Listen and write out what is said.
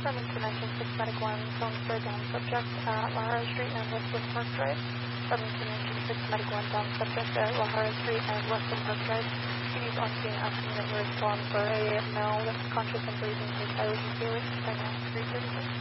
from Intervention 6 Medic 1, phone for down subject at Lahara Street and Westland Park Drive. From Intervention 6 Medic 1, down subject at Lahara Street and Westland Park Drive. CD's on scene asking that you respond for a male that's conscious and breathing who's highly healing by now 3:36.